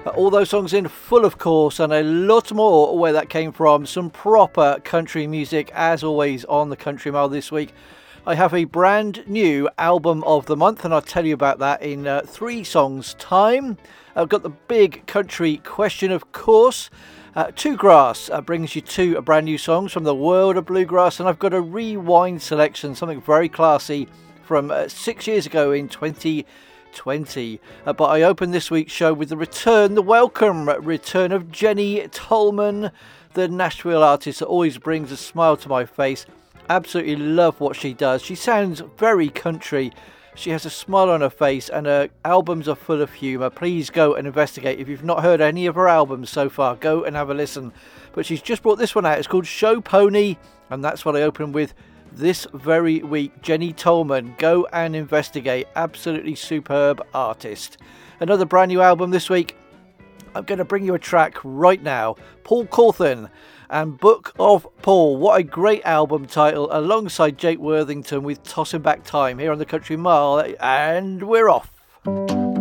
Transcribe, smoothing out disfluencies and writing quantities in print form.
All those songs in full, of course, and a lot more where that came from. Some proper country music, as always, on the Country Mile this week. I have a brand new album of the month, and I'll tell you about that in 3 songs' time. I've got the big country question, of course. Two Grass brings you 2 brand new songs from the world of bluegrass, and I've got a rewind selection, something very classy from 6 years ago in 2020. But I open this week's show with the welcome return of Jenny Tolman, the Nashville artist that always brings a smile to my face. Absolutely love what she does. She sounds very country. She has a smile on her face, and her albums are full of humour. Please go and investigate. If you've not heard any of her albums so far, go and have a listen. But she's just brought this one out. It's called Show Pony, and that's what I open with this very week. Jenny Tolman, go and investigate. Absolutely superb artist. Another brand new album this week. I'm going to bring you a track right now. Paul Cawthon and Book of Paul. What a great album title, alongside Jake Worthington with Tossin' Back Time, here on the Country Mile, and we're off.